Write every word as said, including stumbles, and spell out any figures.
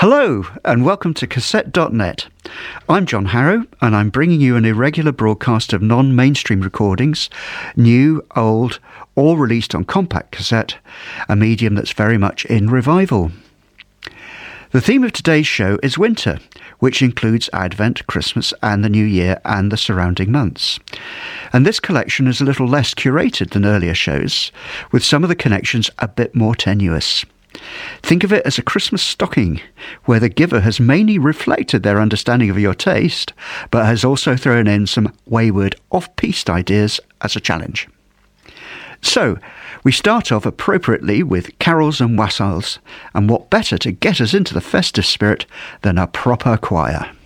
Hello and welcome to cassette dot net. I'm John Harrow and I'm bringing you an irregular broadcast of non-mainstream recordings, new, old, all released on compact cassette, a medium that's very much in revival. The theme of today's show is winter, which includes Advent, Christmas and the New Year and the surrounding months. And this collection is a little less curated than earlier shows, with some of the connections a bit more tenuous. Think of it as a Christmas stocking, where the giver has mainly reflected their understanding of your taste, but has also thrown in some wayward, off-piste ideas as a challenge. So, we start off appropriately with carols and wassails, and what better to get us into the festive spirit than a proper choir.